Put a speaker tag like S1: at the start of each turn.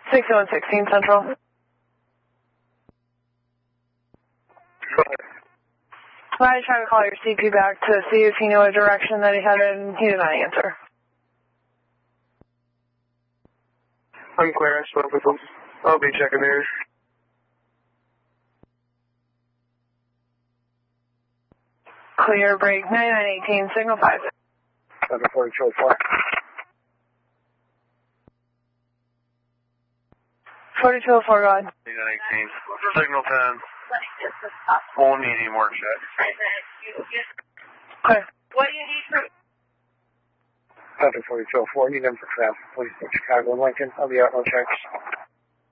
S1: 6116 Central. I tried to call your CP back to see if he knew a direction that he headed, and he did not answer.
S2: I'm clear. I spoke with him. I'll be checking there.
S1: Clear, break, 9918, signal 5.
S2: 4204.
S1: 4204, go ahead.
S2: 9918. Signal 10. Won't need any more checks.
S1: Clear.
S3: What do you need from...
S2: 4204, need them for traffic. Please, Chicago and Lincoln. I'll be out on checks.